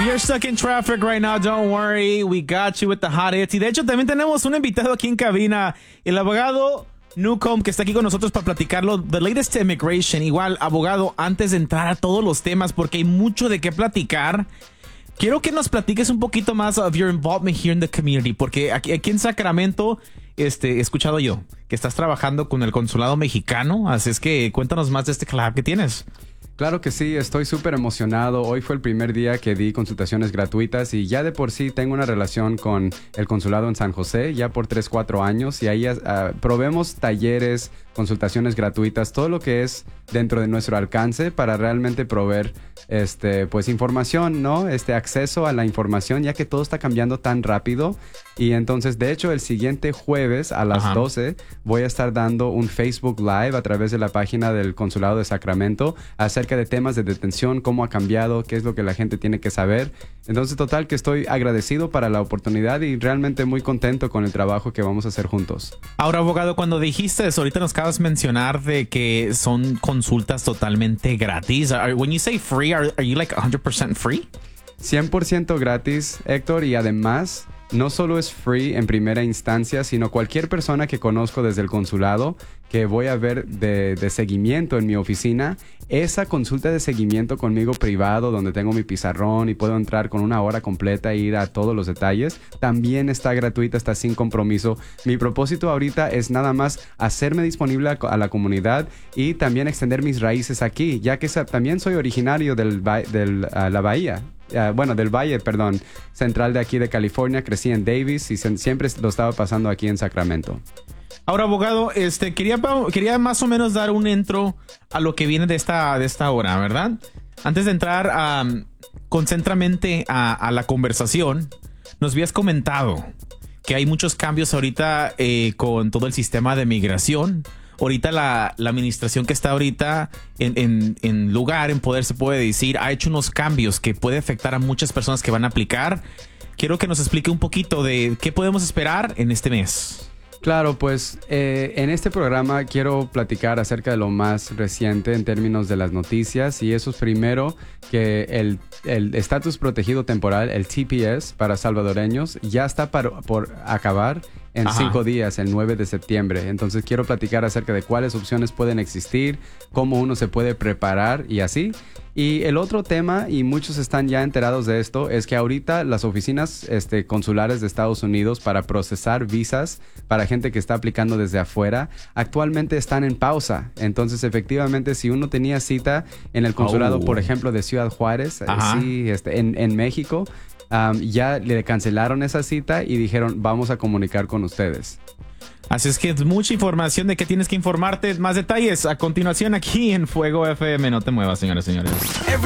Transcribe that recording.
you're stuck in traffic right now, don't worry. We got you with the hot hits. Y de hecho, también tenemos un invitado aquí en cabina, el abogado Newcomb, que está aquí con nosotros para platicarlo. The latest immigration. Igual, abogado, antes de entrar a todos los temas, porque hay mucho de qué platicar, quiero que nos platiques un poquito más of your involvement here in the community, porque aquí en Sacramento, he escuchado yo que estás trabajando con el consulado mexicano, así es que cuéntanos más de este collab que tienes. Claro que sí, estoy súper emocionado. Hoy fue el primer día que di consultaciones gratuitas y ya de por sí tengo una relación con el consulado en San José ya por 3-4 años y ahí proveemos talleres, consultaciones gratuitas, todo lo que es dentro de nuestro alcance para realmente proveer pues información, ¿no? Acceso a la información, ya que todo está cambiando tan rápido. Y entonces, de hecho, el siguiente jueves a las 12 voy a estar dando un Facebook Live a través de la página del Consulado de Sacramento acerca de temas de detención, cómo ha cambiado, qué es lo que la gente tiene que saber. Entonces, total, que estoy agradecido para la oportunidad y realmente muy contento con el trabajo que vamos a hacer juntos. Ahora, abogado, cuando dijiste eso, ahorita nos acabas de mencionar de que son consultas totalmente gratis. When you say free, are you like 100% free? 100% gratis, Héctor, y además no solo es free en primera instancia, sino cualquier persona que conozco desde el consulado que voy a ver de seguimiento en mi oficina, esa consulta de seguimiento conmigo privado, donde tengo mi pizarrón y puedo entrar con una hora completa e ir a todos los detalles, también está gratuita, está sin compromiso. Mi propósito ahorita es nada más hacerme disponible a la comunidad y también extender mis raíces aquí, ya que también soy originario del Valle central de aquí de California. Crecí en Davis y siempre lo estaba pasando aquí en Sacramento. Ahora, abogado, quería más o menos dar un intro a lo que viene de esta hora, ¿verdad? Antes de entrar concentramente a la conversación, nos habías comentado que hay muchos cambios ahorita con todo el sistema de migración. Ahorita la administración que está ahorita en lugar, en poder, se puede decir, ha hecho unos cambios que puede afectar a muchas personas que van a aplicar. Quiero que nos explique un poquito de qué podemos esperar en este mes. Claro, pues en este programa quiero platicar acerca de lo más reciente en términos de las noticias, y eso es primero que el estatus protegido temporal, el TPS para salvadoreños, ya está por acabar en 5 días, el 9 de septiembre. Entonces quiero platicar acerca de cuáles opciones pueden existir, cómo uno se puede preparar y así. Y el otro tema, y muchos están ya enterados de esto, es que ahorita las oficinas consulares de Estados Unidos para procesar visas para gente que está aplicando desde afuera, actualmente están en pausa. Entonces, efectivamente, si uno tenía cita en el consulado, por ejemplo, de Ciudad Juárez, en México, ya le cancelaron esa cita y dijeron, vamos a comunicar con ustedes. Así es que es mucha información de que tienes que informarte. Más detalles a continuación aquí en Fuego FM. No te muevas, señores y señores.